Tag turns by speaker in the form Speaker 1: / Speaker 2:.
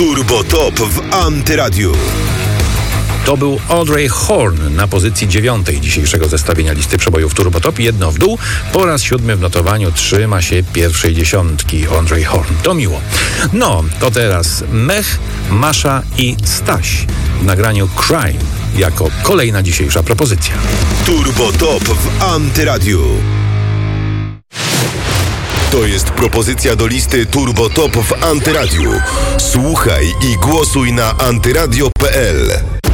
Speaker 1: Turbo Top w Antyradiu.
Speaker 2: To był Audrey Horne na pozycji 9 dzisiejszego zestawienia listy przebojów Turbo Top. Jedno w dół. Po raz 7 w notowaniu trzyma się pierwszej dziesiątki Audrey Horne. To miło. No, to teraz Mech, Masza i Staś w nagraniu Crime jako kolejna dzisiejsza propozycja.
Speaker 1: Turbo Top w Antyradiu. To jest propozycja do listy Turbo Top w Antyradiu. Słuchaj i głosuj na antyradio.pl.